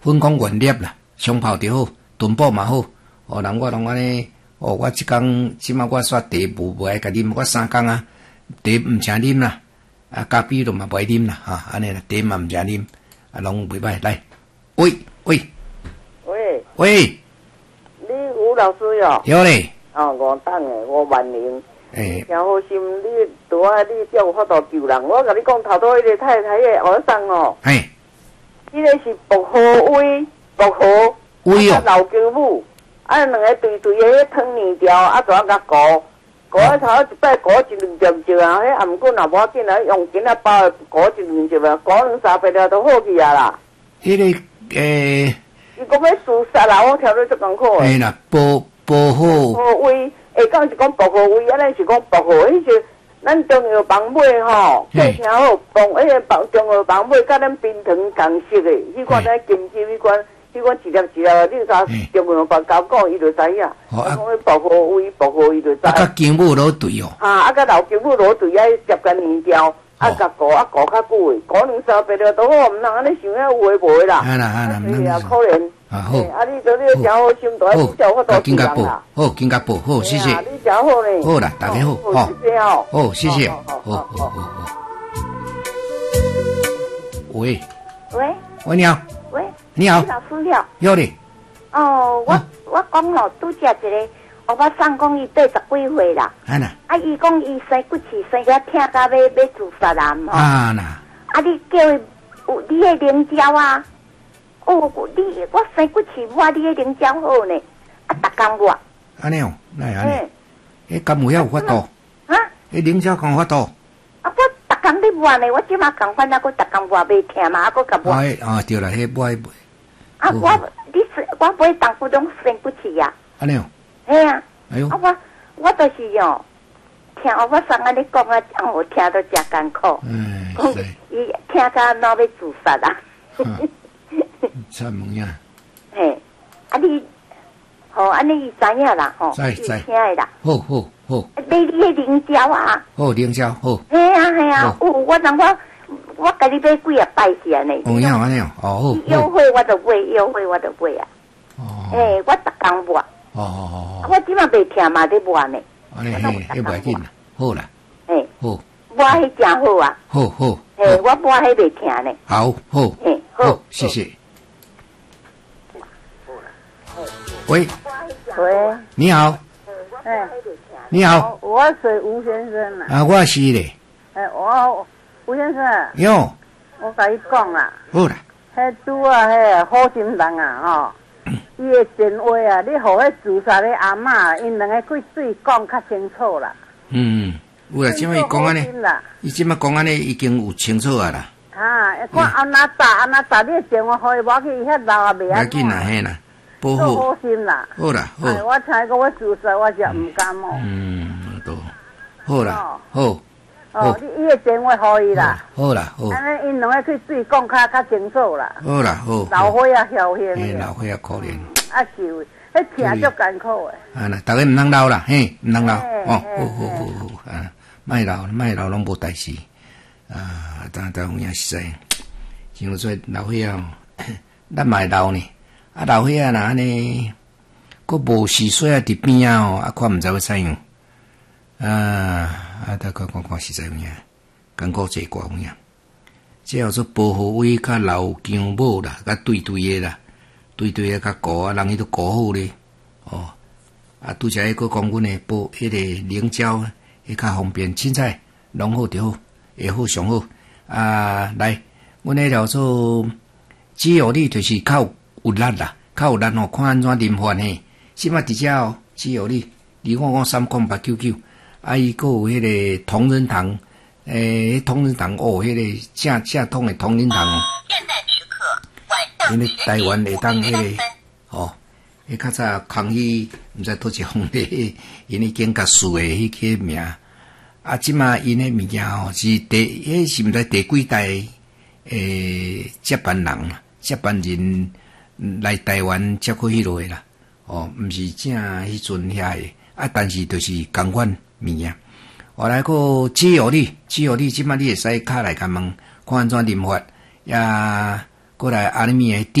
粉工原粒啦，冲泡就好，炖补嘛好。哦，人我拢安尼，哦，我即工即马我煞茶无爱甲啉，我3工啊，茶毋请啉啦，啊，咖啡都嘛不爱啉啦，哈，安尼啦，茶嘛毋请啉，啊，拢袂歹。来，喂， 你吴老师哟？ 有咧。 哦，5档诶，5万零。真好心，你拄啊，你才有法度救人。我甲你讲，头拄迄个太太诶儿孙哦。迄个是薄荷威，薄荷威哦。老姜母，啊，两个对对诶，汤面条，啊，怎甲糊？糊啊头一摆糊1-2碟啊，迄啊毋过若无要紧啊，用紧啊包糊1-2碟啊，糊2-3摆了都好去啊啦。 迄个伊讲要自杀啦，我听你足艰苦诶。 啦，薄荷威。讲是讲薄荷味，安尼是讲薄荷，迄是咱中药房买吼，过听好讲，中药房买甲咱冰糖共色诶，迄款咱金针迄款一粒，你有啥中药房交讲，伊就知影。我讲迄薄荷味，伊就知。 甲姜母落对哦。 甲老姜母落对，接近面条，甲糊较久诶，糊2-3摆了都好，毋通安尼想遐有诶无诶啦。是啊，可怜。好，你真好心，你叫我多助人啦。 好，金甲报，好，谢谢。 你真好咧。 好啦，大家好，好，谢谢。好。喂，你好。你好。 老师了。 有咧。 哦，我讲吼，拄则一个，我送讲伊八十几岁啦。伊讲伊生骨气生个疼到要自杀啦吼。你叫伊有你个灵胶啊？我生骨气抹你个灵胶好呢，逐工抹。 安尼哦，来安尼。敢有遐有法度？灵胶敢有法度？ 我逐工咧抹呢，我即马共款我逐工抹袂疼嘛，我甲抹。 对啦，迄抹。 我买当初拢生骨气呀。 安尼哦。 啊。哎呦。我就是哦，听我上安尼讲啊，我听到真艰苦。讲伊听到哪要自杀啦。 啥物呀？ 你好，安尼伊知影啦，吼， 知听诶啦。 好。 买你个灵胶啊？ 好，灵胶好。 系啊，我甲你买几啊摆下呢？ 安尼哦，好。 优惠我就买啊。我逐工抹。我即马袂听嘛，咧抹呢。 安尼迄袂紧啦，好啦。好。 抹迄真好啊。 好。 我抹迄袂听呢。 好，谢谢。喂，你好。你好。 我是吴先生啦。 我是咧。 吴先生。 哟。 我甲你讲啦。 好啦。 迄拄啊，迄好心人啊，吼，伊的电话啊，你互迄自杀的阿嬷，因两个开水讲较清楚啦。 有啦，即摆伊讲安尼，伊即摆讲安尼已经有清楚啊啦。 看安那打，你的电话互伊无去，伊遐老也袂安。 要紧啦，嘿啦。 做好心啦， 好啦，好。 我猜讲我自杀，我就唔甘哦。 都好啦，好。 你个电话可以啦。 好啦，好。 安尼因两个去水讲较清楚啦。 好啦，好。 老伙仔侥幸。 老伙仔可怜。 是，迄听足艰苦诶。 啦，大家唔通老啦，嘿，唔通老。好，卖老拢无代志。当有影实在，像说老伙仔，咱卖老呢。老伙仔若安尼，佫无时水伫边啊，看毋知要怎样。大家看实在有影，艰苦济寡有影。这叫做薄荷味甲老姜母啦，甲对诶啦，对甲糊啊，人伊都糊好咧。拄则迄个讲阮诶迄个灵胶，迄较方便，凊彩弄好就好，会好上好。来，阮迄条做只有你就是较有力啦，较有力吼，看安怎啉法嘿。即摆伫遮哦，只有你255 30899，伊佫有迄个同仁堂，同仁堂迄个正统的同仁堂哦。因为台湾会当迄个迄较早康熙毋知拄一皇帝，因已经甲树的迄个名。即马因迄物件是迄是毋知第几代接班人啦，接班人来台湾接过迄落啦。毋是正迄阵遐的，但是就是共款物件。来个只有你，即马你会使敲来甲问，看安怎啉法，过来阿里面的。